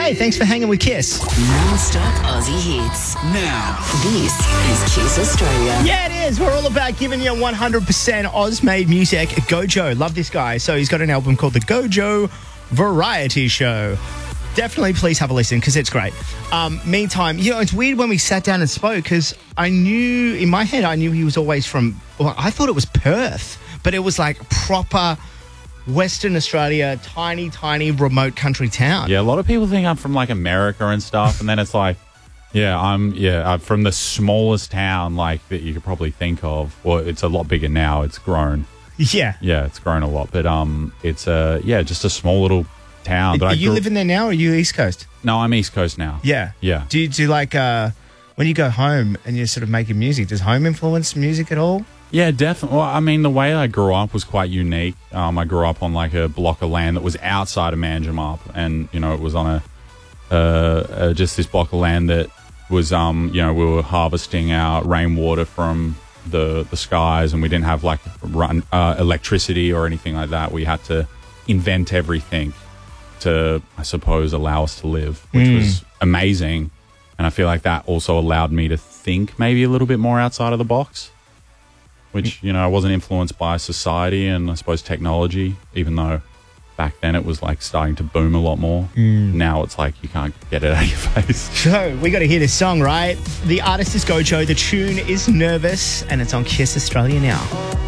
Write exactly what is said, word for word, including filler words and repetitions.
Hey, thanks for hanging with Kiss. Non-stop Aussie hits. Now. This is Kiss Australia. Yeah, it is. We're all about giving you one hundred percent Oz-made music. Gojo, love this guy. So he's got an album called The Gojo Variety Show. Definitely please have a listen because it's great. Um, meantime, you know, it's weird when we sat down and spoke because I knew, in my head, I knew he was always from, well, I thought it was Perth, but it was like proper Western Australia, tiny, tiny remote country town. Yeah, a lot of people think I'm from like America and stuff, and then it's like, yeah, I'm yeah, I'm from the smallest town like that you could probably think of. Well, it's a lot bigger now. It's grown. Yeah. Yeah, it's grown a lot, but um, it's uh, yeah, just a small little town. But Are I you grew- living there now or are you East Coast? No, I'm East Coast now. Yeah. Yeah. Do you do like uh, when you go home and you're sort of making music? Does home influence music at all? Yeah, definitely. Well, I mean, the way I grew up was quite unique. Um, I grew up on like a block of land that was outside of Manjimup, and you know, it was on a uh, uh, just this block of land that was, um, you know, we were harvesting our rainwater from the the skies, and we didn't have like run uh, electricity or anything like that. We had to invent everything to, I suppose, allow us to live, which Mm. was amazing. And I feel like that also allowed me to think maybe a little bit more outside of the box. Which, you know, I wasn't influenced by society and I suppose technology, even though back then it was like starting to boom a lot more. Mm. Now it's like you can't get it out of your face. So, we got to hear this song, right? The artist is Gojo, the tune is Nervous, and it's on Kiss Australia now.